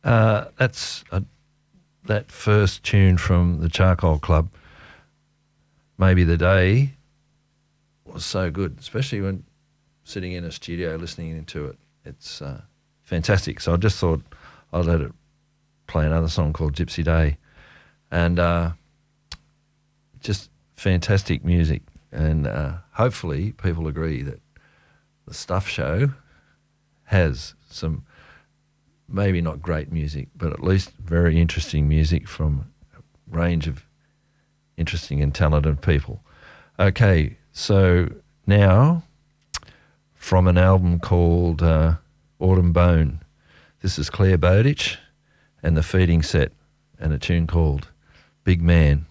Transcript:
That's that first tune from the Charcoal Club, Maybe the Day, was so good, especially when sitting in a studio listening into it. It's fantastic. So I just thought I'd let it play another song called Gypsy Day. And just fantastic music. And hopefully people agree that the Stuff Show has some maybe not great music, but at least very interesting music from a range of interesting and talented people. Okay, so now from an album called Autumn Bone, this is Claire Bowditch and the Feeding Set and a tune called Big Man.